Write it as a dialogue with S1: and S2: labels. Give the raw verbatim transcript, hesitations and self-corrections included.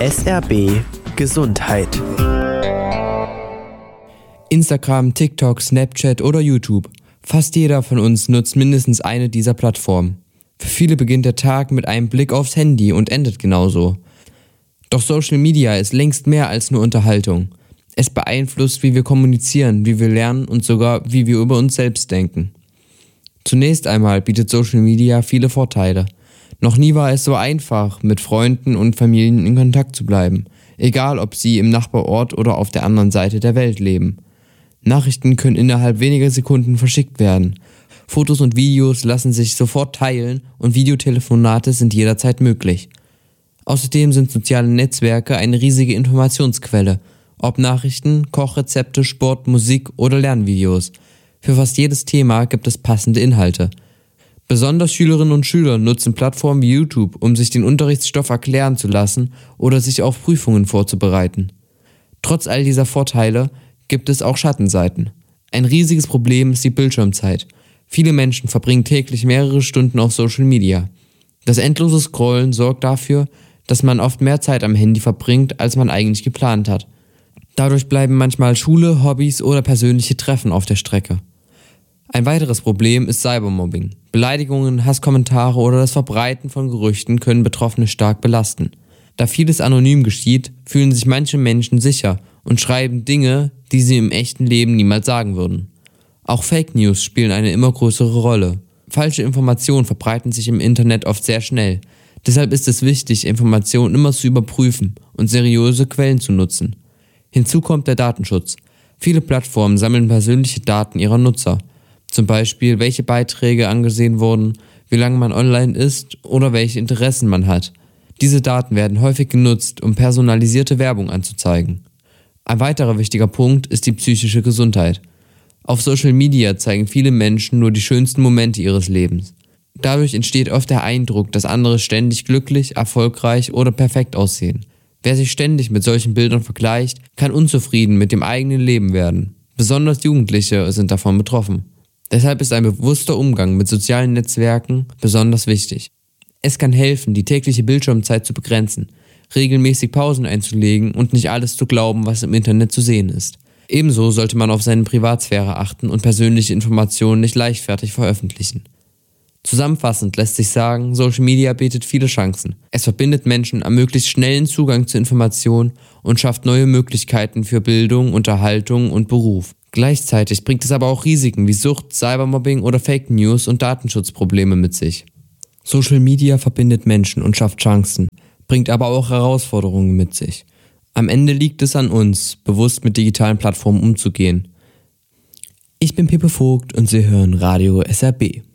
S1: S R B Gesundheit.
S2: Instagram, TikTok, Snapchat oder YouTube. Fast jeder von uns nutzt mindestens eine dieser Plattformen. Für viele beginnt der Tag mit einem Blick aufs Handy und endet genauso. Doch Social Media ist längst mehr als nur Unterhaltung. Es beeinflusst, wie wir kommunizieren, wie wir lernen und sogar, wie wir über uns selbst denken. Zunächst einmal bietet Social Media viele Vorteile. Noch nie war es so einfach, mit Freunden und Familien in Kontakt zu bleiben, egal ob sie im Nachbarort oder auf der anderen Seite der Welt leben. Nachrichten können innerhalb weniger Sekunden verschickt werden. Fotos und Videos lassen sich sofort teilen und Videotelefonate sind jederzeit möglich. Außerdem sind soziale Netzwerke eine riesige Informationsquelle, ob Nachrichten, Kochrezepte, Sport, Musik oder Lernvideos. Für fast jedes Thema gibt es passende Inhalte. Besonders Schülerinnen und Schüler nutzen Plattformen wie YouTube, um sich den Unterrichtsstoff erklären zu lassen oder sich auf Prüfungen vorzubereiten. Trotz all dieser Vorteile gibt es auch Schattenseiten. Ein riesiges Problem ist die Bildschirmzeit. Viele Menschen verbringen täglich mehrere Stunden auf Social Media. Das endlose Scrollen sorgt dafür, dass man oft mehr Zeit am Handy verbringt, als man eigentlich geplant hat. Dadurch bleiben manchmal Schule, Hobbys oder persönliche Treffen auf der Strecke. Ein weiteres Problem ist Cybermobbing. Beleidigungen, Hasskommentare oder das Verbreiten von Gerüchten können Betroffene stark belasten. Da vieles anonym geschieht, fühlen sich manche Menschen sicher und schreiben Dinge, die sie im echten Leben niemals sagen würden. Auch Fake News spielen eine immer größere Rolle. Falsche Informationen verbreiten sich im Internet oft sehr schnell. Deshalb ist es wichtig, Informationen immer zu überprüfen und seriöse Quellen zu nutzen. Hinzu kommt der Datenschutz. Viele Plattformen sammeln persönliche Daten ihrer Nutzer. Zum Beispiel, welche Beiträge angesehen wurden, wie lange man online ist oder welche Interessen man hat. Diese Daten werden häufig genutzt, um personalisierte Werbung anzuzeigen. Ein weiterer wichtiger Punkt ist die psychische Gesundheit. Auf Social Media zeigen viele Menschen nur die schönsten Momente ihres Lebens. Dadurch entsteht oft der Eindruck, dass andere ständig glücklich, erfolgreich oder perfekt aussehen. Wer sich ständig mit solchen Bildern vergleicht, kann unzufrieden mit dem eigenen Leben werden. Besonders Jugendliche sind davon betroffen. Deshalb ist ein bewusster Umgang mit sozialen Netzwerken besonders wichtig. Es kann helfen, die tägliche Bildschirmzeit zu begrenzen, regelmäßig Pausen einzulegen und nicht alles zu glauben, was im Internet zu sehen ist. Ebenso sollte man auf seine Privatsphäre achten und persönliche Informationen nicht leichtfertig veröffentlichen. Zusammenfassend lässt sich sagen, Social Media bietet viele Chancen. Es verbindet Menschen, ermöglicht schnellen Zugang zu Informationen und schafft neue Möglichkeiten für Bildung, Unterhaltung und Beruf. Gleichzeitig bringt es aber auch Risiken wie Sucht, Cybermobbing oder Fake News und Datenschutzprobleme mit sich. Social Media verbindet Menschen und schafft Chancen, bringt aber auch Herausforderungen mit sich. Am Ende liegt es an uns, bewusst mit digitalen Plattformen umzugehen. Ich bin Pepe Vogt und Sie hören Radio S R B.